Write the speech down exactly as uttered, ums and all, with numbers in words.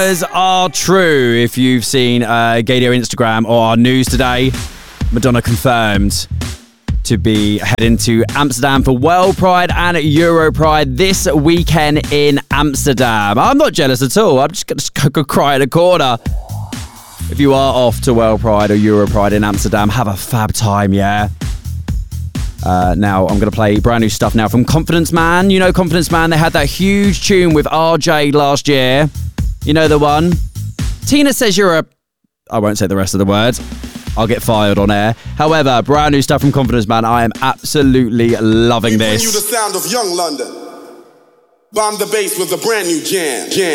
Are true. If you've seen uh, Gadio Instagram or our news today, Madonna confirmed to be heading to Amsterdam for World Pride and Euro Pride this weekend in Amsterdam. I'm not jealous at all. I'm just going to go cry in a corner. If you are off to World Pride or Euro Pride in Amsterdam, have a fab time, yeah? Uh, now, I'm going to play brand new stuff now from Confidence Man. You know Confidence Man? They had that huge tune with R J last year. You know the one? Tina says you're a... I won't say the rest of the words. I'll get fired on air. However, brand new stuff from Confidence Man. I am absolutely loving this. We bring you the sound of young London. Bomb the bass with a brand new jam. jam.